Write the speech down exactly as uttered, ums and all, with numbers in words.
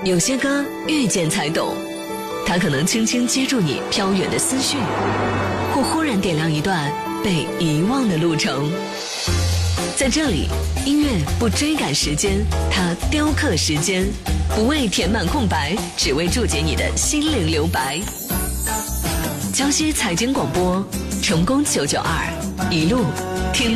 有些歌遇见才懂，它可能轻轻接住你飘远的思绪，或忽然点亮一段被遗忘的路程。在这里，音乐不追赶时间，它雕刻时间，不为填满空白，只为注解你的心灵留白。江西财经广播，成功九九二，一路